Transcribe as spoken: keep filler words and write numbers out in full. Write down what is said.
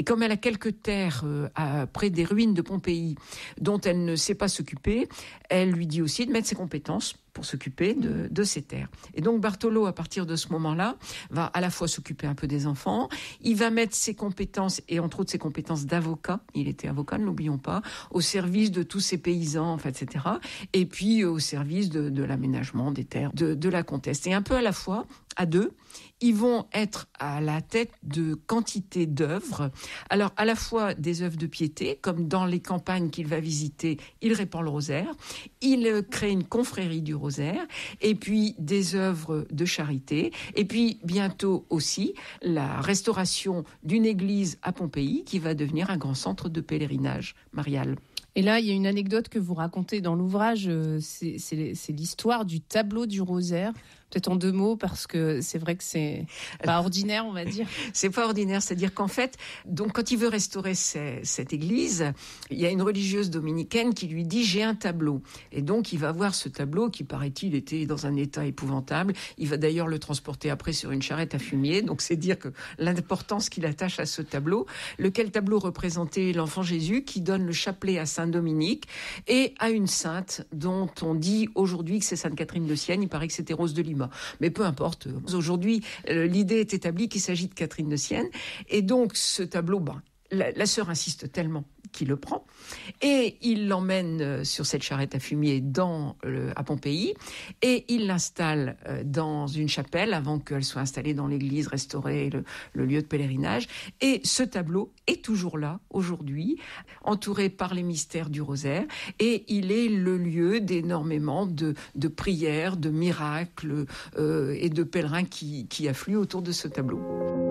Et comme elle a quelques terres euh, à, près des ruines de Pompéi dont elle ne sait pas s'occuper, elle lui dit aussi de mettre ses compétences pour s'occuper de, de ces terres. Et donc Bartolo, à partir de ce moment-là, va à la fois s'occuper un peu des enfants, il va mettre ses compétences, et entre autres ses compétences d'avocat, il était avocat, ne l'oublions pas, au service de tous ces paysans, en fait, et cetera. Et puis au service de, de l'aménagement des terres de, de la comtesse. Et un peu à la fois, à deux, ils vont être à la tête de quantité d'œuvres. Alors, à la fois des œuvres de piété, comme dans les campagnes qu'il va visiter, il répand le rosaire, il crée une confrérie du rosaire, et puis des œuvres de charité, et puis bientôt aussi la restauration d'une église à Pompéi qui va devenir un grand centre de pèlerinage marial. Et là, il y a une anecdote que vous racontez dans l'ouvrage, c'est, c'est, c'est l'histoire du tableau du rosaire. Peut-être en deux mots, parce que c'est vrai que c'est pas ordinaire, on va dire. C'est pas ordinaire, c'est-à-dire qu'en fait, donc quand il veut restaurer ces, cette église, il y a une religieuse dominicaine qui lui dit « j'ai un tableau ». Et donc il va voir ce tableau qui, paraît-il, était dans un état épouvantable. Il va d'ailleurs le transporter après sur une charrette à fumier, donc c'est dire que l'importance qu'il attache à ce tableau, lequel tableau représentait l'enfant Jésus qui donne le chapelet à Saint Dominique et à une sainte dont on dit aujourd'hui que c'est Sainte Catherine de Sienne, il paraît que c'était Rose de Lima. Mais peu importe, aujourd'hui, l'idée est établie qu'il s'agit de Catherine de Sienne. Et donc, ce tableau, ben, la, la sœur insiste tellement qu'il le prend. Et il l'emmène sur cette charrette à fumier dans, euh, à Pompéi. Et il l'installe euh, dans une chapelle avant qu'elle soit installée dans l'église, restaurée, le, le lieu de pèlerinage. Et ce tableau est toujours là, aujourd'hui, entouré par les mystères du rosaire. Et il est le lieu d'énormément de, de prières, de miracles euh, et de pèlerins qui, qui affluent autour de ce tableau.